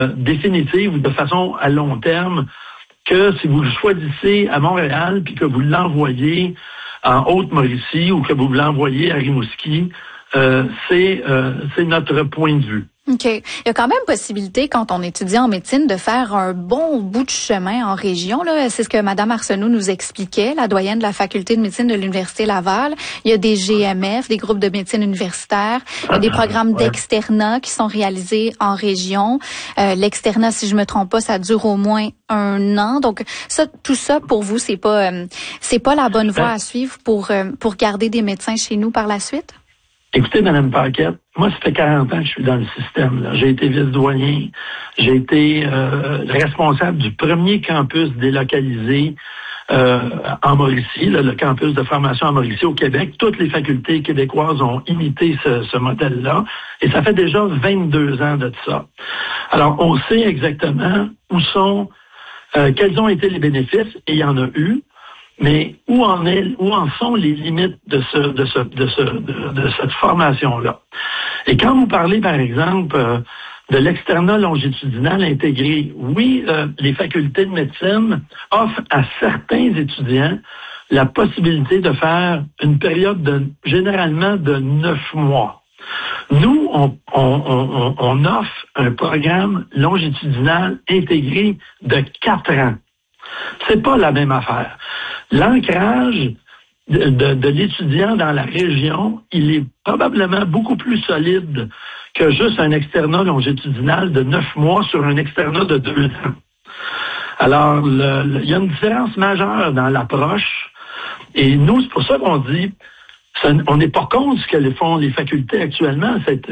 définitive ou de façon à long terme que si vous le choisissez à Montréal puis que vous l'envoyez en Haute-Mauricie ou que vous l'envoyez à Rimouski, c'est notre point de vue. OK. Il y a quand même possibilité, quand on étudie en médecine, de faire un bon bout de chemin en région. Là, c'est ce que Mme Arsenault nous expliquait, la doyenne de la faculté de médecine de l'Université Laval. Il y a des GMF, des groupes de médecine universitaire. Il y a des programmes d'externat qui sont réalisés en région. L'externat, si je me trompe pas, ça dure au moins 1 an. Donc, tout ça, pour vous, c'est pas la bonne voie à suivre pour garder des médecins chez nous par la suite? Écoutez, Mme Paquette, moi, ça fait 40 ans que je suis dans le système. J'ai été vice-doyen, j'ai été responsable du premier campus délocalisé en Mauricie, le campus de formation en Mauricie au Québec. Toutes les facultés québécoises ont imité ce modèle-là, et ça fait déjà 22 ans de ça. Alors, on sait exactement quels ont été les bénéfices, et il y en a eu. Mais où en sont les limites de cette formation-là? Et quand vous parlez, par exemple, de l'externat longitudinal intégré, oui, les facultés de médecine offrent à certains étudiants la possibilité de faire une période généralement de 9 mois. Nous, on offre un programme longitudinal intégré de 4 ans. C'est pas la même affaire. L'ancrage de l'étudiant dans la région, il est probablement beaucoup plus solide que juste un externat longitudinal de 9 mois sur un externat de 2 ans. Alors, il y a une différence majeure dans l'approche. Et nous, c'est pour ça qu'on dit, on n'est pas contre ce que font les facultés actuellement. C'est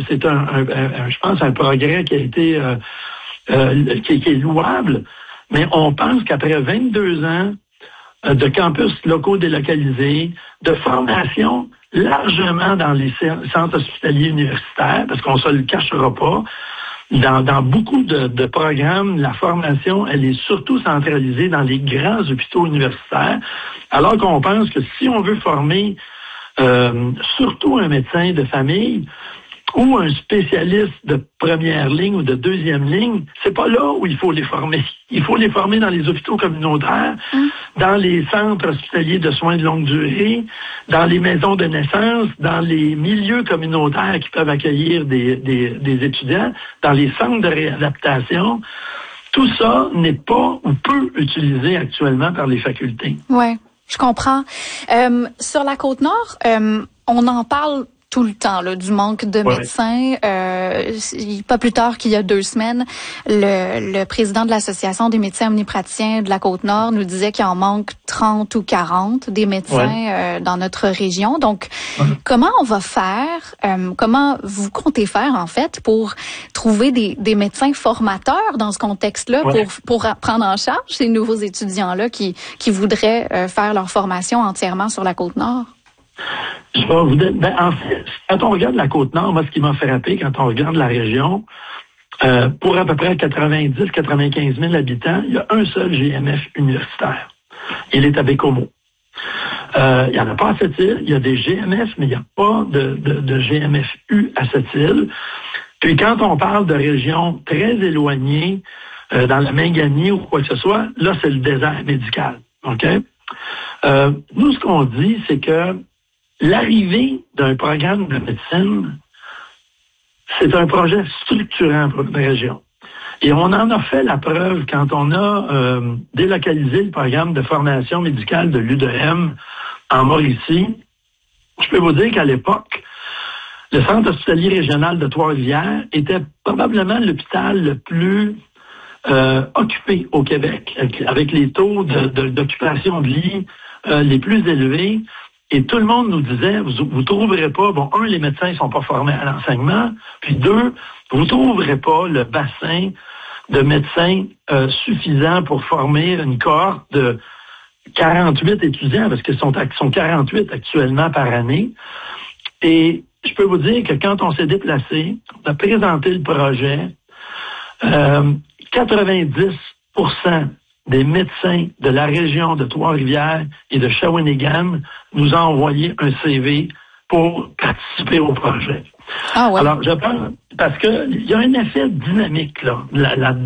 je pense, un progrès qui a été qui est louable. Mais on pense qu'après 22 ans de campus locaux délocalisés, de formation largement dans les centres hospitaliers universitaires, parce qu'on ne se le cachera pas, dans beaucoup de programmes, la formation, elle est surtout centralisée dans les grands hôpitaux universitaires, alors qu'on pense que si on veut former surtout un médecin de famille, ou un spécialiste de première ligne ou de deuxième ligne, c'est pas là où il faut les former. Il faut les former dans les hôpitaux communautaires, dans les centres hospitaliers de soins de longue durée, dans les maisons de naissance, dans les milieux communautaires qui peuvent accueillir des étudiants, dans les centres de réadaptation. Tout ça n'est pas ou peu utilisé actuellement par les facultés. Oui, je comprends. Sur la Côte-Nord, on en parle tout le temps, là, du manque de médecins. Pas plus tard qu'il y a 2 semaines, le président de l'Association des médecins omnipraticiens de la Côte-Nord nous disait qu'il en manque 30 ou 40 des médecins dans notre région. Donc, comment on va faire, comment vous comptez faire, en fait, pour trouver des médecins formateurs dans ce contexte-là pour prendre en charge ces nouveaux étudiants-là qui voudraient faire leur formation entièrement sur la Côte-Nord? Je vais vous dire, en fait, quand on regarde la Côte-Nord, moi, ce qui m'a frappé quand on regarde la région, pour à peu près 90-95 000 habitants, il y a un seul GMF universitaire. Il est à Bécomo. Il n'y en a pas à Sept-Îles. Il y a des GMF, mais il n'y a pas de GMFU à Sept-Îles. Puis quand on parle de régions très éloignées, dans la Mingani ou quoi que ce soit, là, c'est le désert médical. OK? Nous, ce qu'on dit, c'est que l'arrivée d'un programme de médecine, c'est un projet structurant pour une région. Et on en a fait la preuve quand on a délocalisé le programme de formation médicale de l'UDM en Mauricie. Je peux vous dire qu'à l'époque, le Centre hospitalier régional de Trois-Rivières était probablement l'hôpital le plus occupé au Québec, avec les taux d'occupation de lits les plus élevés. Et tout le monde nous disait, vous trouverez pas, bon, les médecins sont pas formés à l'enseignement, puis 2, vous trouverez pas le bassin de médecins suffisant pour former une cohorte de 48 étudiants, parce qu'ils sont 48 actuellement par année. Et je peux vous dire que quand on s'est déplacé, on a présenté le projet, 90% des médecins de la région de Trois-Rivières et de Shawinigan nous ont envoyé un CV pour participer au projet. Ah ouais. Alors, je pense, parce que il y a un effet dynamique là-dedans.